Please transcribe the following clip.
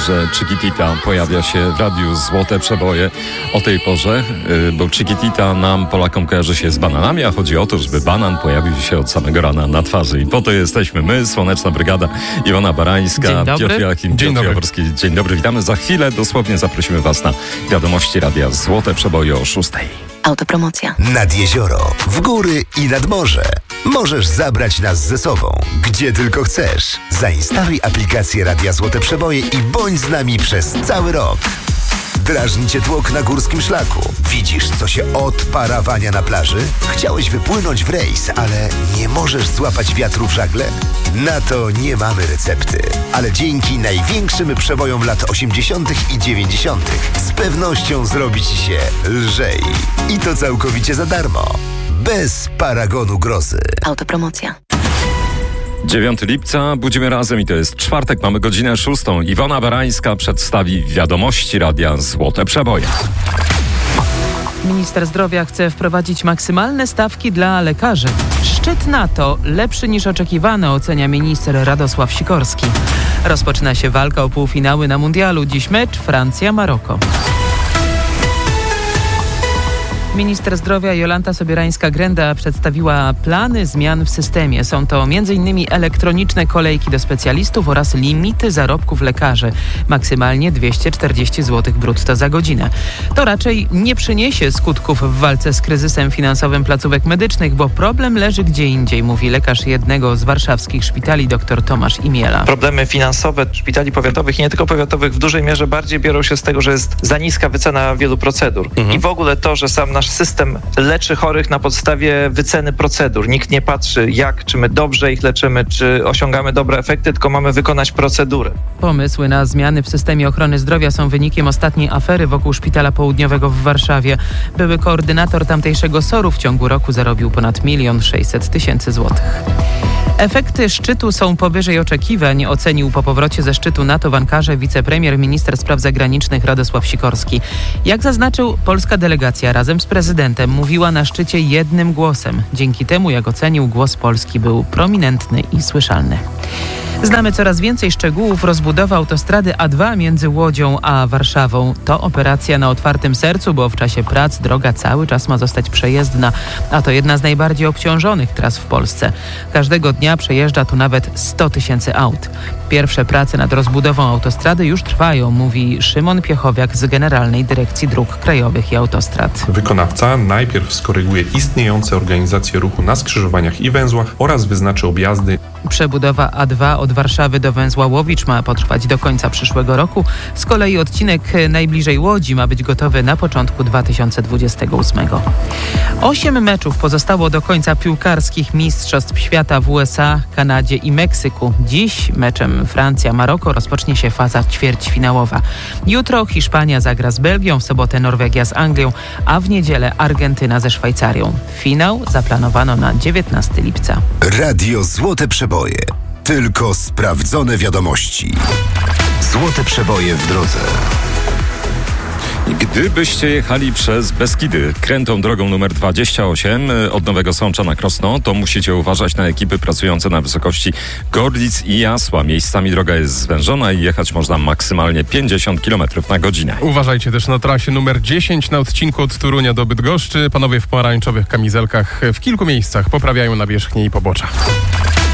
że Chiquitita pojawia się w radiu Złote Przeboje o tej porze, bo Chiquitita nam, Polakom, kojarzy się z bananami, a chodzi o to, żeby banan pojawił się od samego rana na twarzy. I po to jesteśmy my, Słoneczna Brygada, Iwona Barańska, Piotr Joachim, Piotr Jaworski. Dzień dobry, witamy. Za chwilę dosłownie zaprosimy Was na wiadomości radia Złote Przeboje o 6:00. Autopromocja. Nad jezioro, w góry i nad morze. Możesz zabrać nas ze sobą, gdzie tylko chcesz. Zainstaluj aplikację Radia Złote Przeboje i bądź z nami przez cały rok. Drażni cię tłok na górskim szlaku. Widzisz, co się odparawania na plaży? Chciałeś wypłynąć w rejs, ale nie możesz złapać wiatru w żagle? Na to nie mamy recepty. Ale dzięki największym przebojom lat 80. i 90. z pewnością zrobi ci się lżej. I to całkowicie za darmo. Bez paragonu grozy. Autopromocja. 9 lipca, budzimy razem i to jest czwartek, mamy godzinę 6:00. Iwona Barańska przedstawi wiadomości radia Złote Przeboje. Minister zdrowia chce wprowadzić maksymalne stawki dla lekarzy. Szczyt NATO lepszy niż oczekiwane, ocenia minister Radosław Sikorski. Rozpoczyna się walka o półfinały na mundialu. Dziś mecz Francja-Maroko. Minister zdrowia Jolanta Sobierańska-Grenda przedstawiła plany zmian w systemie. Są to m.in. elektroniczne kolejki do specjalistów oraz limity zarobków lekarzy. Maksymalnie 240 zł brutto za godzinę. To raczej nie przyniesie skutków w walce z kryzysem finansowym placówek medycznych, bo problem leży gdzie indziej, mówi lekarz jednego z warszawskich szpitali dr Tomasz Imiela. Problemy finansowe szpitali powiatowych i nie tylko powiatowych w dużej mierze bardziej biorą się z tego, że jest za niska wycena wielu procedur. I w ogóle to, że sam nasz system leczy chorych na podstawie wyceny procedur. Nikt nie patrzy, czy my dobrze ich leczymy, czy osiągamy dobre efekty, tylko mamy wykonać procedurę. Pomysły na zmiany w systemie ochrony zdrowia są wynikiem ostatniej afery wokół Szpitala Południowego w Warszawie. Były koordynator tamtejszego SOR-u w ciągu roku zarobił ponad 1 600 000 złotych. Efekty szczytu są powyżej oczekiwań, ocenił po powrocie ze szczytu NATO w Ankarze wicepremier, minister spraw zagranicznych Radosław Sikorski. Jak zaznaczył, polska delegacja razem z prezydentem mówiła na szczycie jednym głosem. Dzięki temu, jak ocenił, głos Polski był prominentny i słyszalny. Znamy coraz więcej szczegółów rozbudowy autostrady A2 między Łodzią a Warszawą. To operacja na otwartym sercu, bo w czasie prac droga cały czas ma zostać przejezdna, a to jedna z najbardziej obciążonych tras w Polsce. Każdego dnia przejeżdża tu nawet 100 000 aut. Pierwsze prace nad rozbudową autostrady już trwają, mówi Szymon Piechowiak z Generalnej Dyrekcji Dróg Krajowych i Autostrad. Wykonawca najpierw skoryguje istniejące organizacje ruchu na skrzyżowaniach i węzłach oraz wyznaczy objazdy. Przebudowa A2 od Warszawy do węzła Łowicz ma potrwać do końca przyszłego roku. Z kolei odcinek najbliżej Łodzi ma być gotowy na początku 2028. 8 meczów pozostało do końca piłkarskich Mistrzostw Świata w USA, Kanadzie i Meksyku. Dziś meczem Francja-Maroko rozpocznie się faza ćwierćfinałowa. Jutro Hiszpania zagra z Belgią, w sobotę Norwegia z Anglią, a w niedzielę Argentyna ze Szwajcarią. Finał zaplanowano na 19 lipca. Radio Złote Przeboje. Tylko sprawdzone wiadomości. Złote Przeboje w drodze. Gdybyście jechali przez Beskidy krętą drogą numer 28 od Nowego Sącza na Krosno, to musicie uważać na ekipy pracujące na wysokości Gorlic i Jasła. Miejscami droga jest zwężona i jechać można maksymalnie 50 km na godzinę. Uważajcie też na trasie numer 10 na odcinku od Torunia do Bydgoszczy. Panowie w pomarańczowych kamizelkach w kilku miejscach poprawiają nawierzchnię i pobocza.